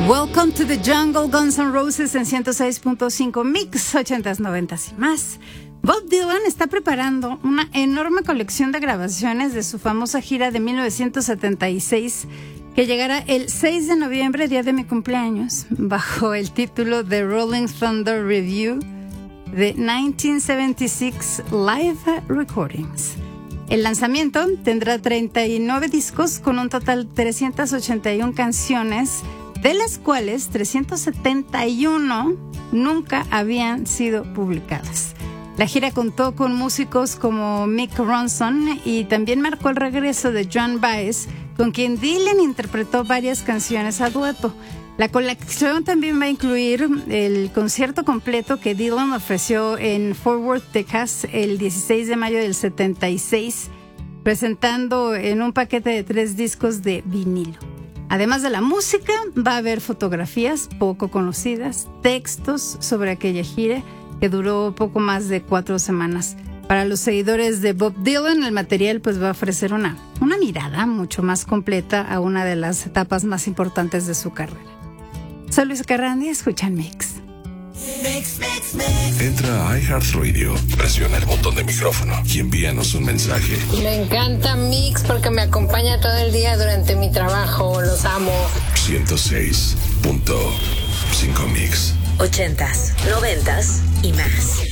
Welcome to the Jungle, Guns N' Roses en 106.5 Mix, 80s, 90s y más. Bob Dylan está preparando una enorme colección de grabaciones de su famosa gira de 1976 que llegará el 6 de noviembre, día de mi cumpleaños, bajo el título The Rolling Thunder Review de 1976 Live Recordings. El lanzamiento tendrá 39 discos con un total de 381 canciones, de las cuales 371 nunca habían sido publicadas. La gira contó con músicos como Mick Ronson y también marcó el regreso de Joan Baez, con quien Dylan interpretó varias canciones a dueto. La colección también va a incluir el concierto completo que Dylan ofreció en Fort Worth, Texas, el 16 de mayo del 76, presentando en un paquete de 3 discos de vinilo. Además de la música, va a haber fotografías poco conocidas, textos sobre aquella gira que duró poco más de 4 semanas. Para los seguidores de Bob Dylan, el material pues va a ofrecer una mirada mucho más completa a una de las etapas más importantes de su carrera. Soy Luis Carrandi, escuchan Mix. Entra a iHeartRadio, presiona el botón de micrófono y envíanos un mensaje. Me encanta Mix porque me acompaña todo el día durante mi trabajo. Los amo. 106.5 Mix. 80s, 90s y más.